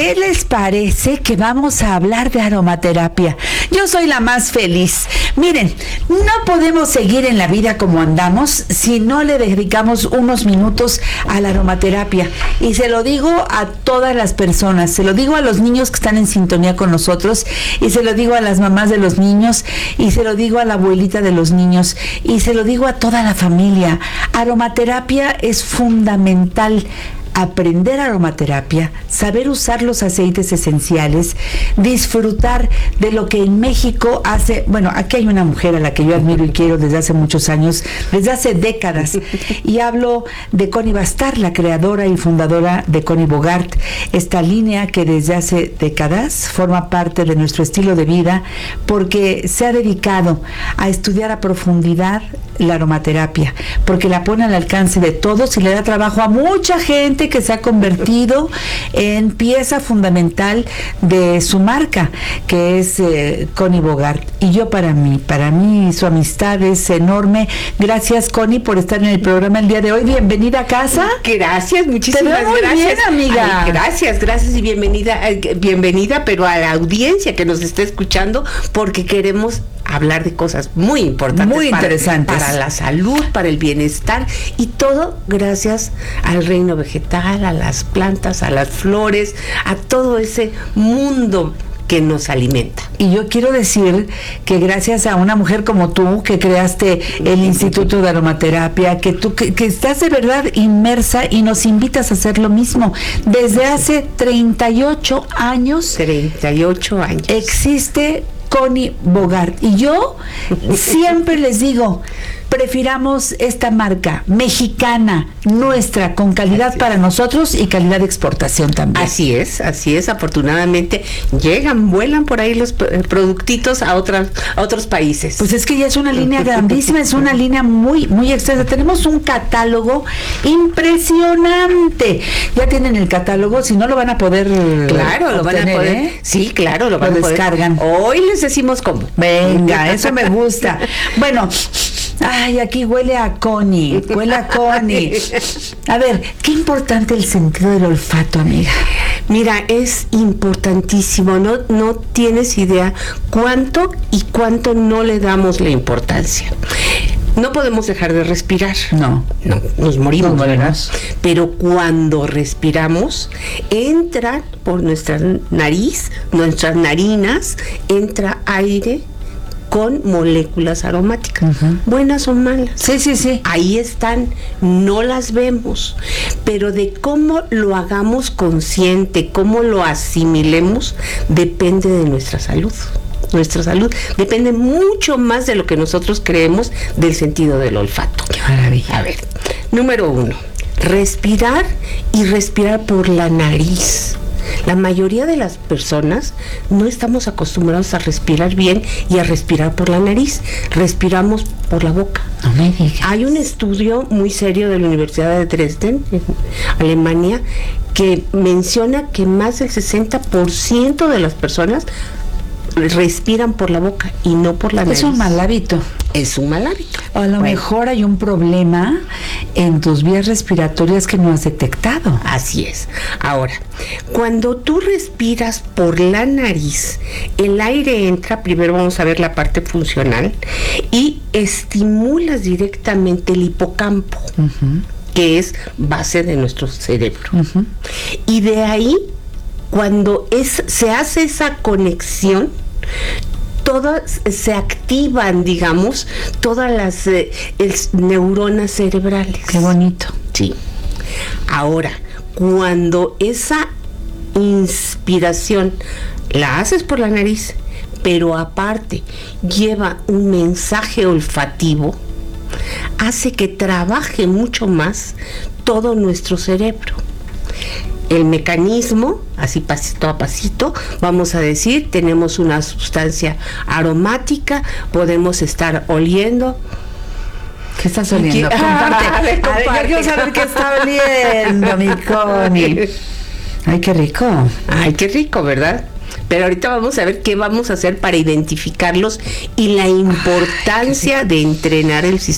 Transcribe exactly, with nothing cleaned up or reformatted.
¿qué les parece que vamos a hablar de aromaterapia? Yo soy la más feliz. Miren, no podemos seguir en la vida como andamos si no le dedicamos unos minutos a la aromaterapia. Y se lo digo a todas las personas, se lo digo a los niños que están en sintonía con nosotros, y se lo digo a las mamás de los niños, y se lo digo a la abuelita de los niños, y se lo digo a toda la familia. Aromaterapia es fundamental. Aprender aromaterapia, saber usar los aceites esenciales, disfrutar de lo que en México hace, bueno, aquí hay una mujer a la que yo admiro y quiero desde hace muchos años, desde hace décadas, y hablo de Connie Bastar, la creadora y fundadora de Connie Bogart, esta línea que desde hace décadas forma parte de nuestro estilo de vida, porque se ha dedicado a estudiar a profundidad la aromaterapia, porque la pone al alcance de todos y le da trabajo a mucha gente que se ha convertido en pieza fundamental de su marca, que es eh, Connie Bogart. Y yo para mí, para mí su amistad es enorme. Gracias, Connie, por estar en el programa el día de hoy. Bienvenida a casa. Gracias, muchísimas Te veo muy gracias, bien, amiga. Ay, gracias, gracias y bienvenida, eh, bienvenida, pero a la audiencia que nos está escuchando, porque queremos hablar de cosas muy importantes, muy interesantes para, para la salud, para el bienestar, y todo gracias al reino vegetal, a las plantas, a las flores, a todo ese mundo que nos alimenta. Y yo quiero decir que gracias a una mujer como tú, que creaste el Instituto de Aromaterapia, que tú que, que estás de verdad inmersa y nos invitas a hacer lo mismo. Desde hace treinta y ocho años. treinta y ocho años. Existe Connie Bogart. Y yo siempre les digo, prefiramos esta marca mexicana, nuestra, con calidad para nosotros y calidad de exportación también. Así es, así es. Afortunadamente llegan, vuelan por ahí los productitos a otras, a otros países. Pues es que ya es una línea grandísima, es una línea muy, muy extensa. Tenemos un catálogo impresionante. Ya tienen el catálogo, si no lo van a poder. Claro, lo obtener, van a poder. ¿eh? Sí, claro, lo van lo a poder. descargan. Hoy les decimos cómo. Venga, eso me gusta. Bueno. Ay, aquí huele a Connie, huele a Connie. A ver, qué importante el sentido del olfato, amiga. Mira, es importantísimo, no, no tienes idea cuánto y cuánto no le damos la importancia. No podemos dejar de respirar. No. No, nos morimos, nos ¿verdad? morimos. Pero cuando respiramos, entra por nuestra nariz, nuestras narinas, entra aire con moléculas aromáticas, uh-huh. buenas o malas. Sí, sí, sí. Ahí están, no las vemos, pero de cómo lo hagamos consciente, cómo lo asimilemos, depende de nuestra salud. Nuestra salud depende mucho más de lo que nosotros creemos del sentido del olfato. Qué maravilla. A ver, número uno, respirar y respirar por la nariz. La mayoría de las personas no estamos acostumbrados a respirar bien y a respirar por la nariz. Respiramos por la boca. No me digas. Hay un estudio muy serio de la Universidad de Dresden, en Alemania, que menciona que más del sesenta por ciento de las personas respiran por la boca y no por la nariz. Es un mal hábito. Es un mal hábito. O a lo bueno. mejor hay un problema en tus vías respiratorias que no has detectado. Así es. Ahora, cuando tú respiras por la nariz, el aire entra, primero vamos a ver la parte funcional, y estimulas directamente el hipocampo, uh-huh. que es base de nuestro cerebro. Uh-huh. Y de ahí, cuando es, se hace esa conexión, todas se activan, digamos, todas las eh, el, neuronas cerebrales. Qué bonito. Sí. Ahora, cuando esa inspiración la haces por la nariz, pero aparte lleva un mensaje olfativo, hace que trabaje mucho más todo nuestro cerebro. El mecanismo, así pasito a pasito, vamos a decir, tenemos una sustancia aromática, podemos estar oliendo. ¿Qué estás oliendo? Aquí, Comparte. A ver, comparte. A ver, yo quiero saber qué está oliendo, mi Connie. Ay, qué rico. Ay, qué rico, ¿verdad? Pero ahorita vamos a ver qué vamos a hacer para identificarlos y la importancia Ay, de entrenar el sistema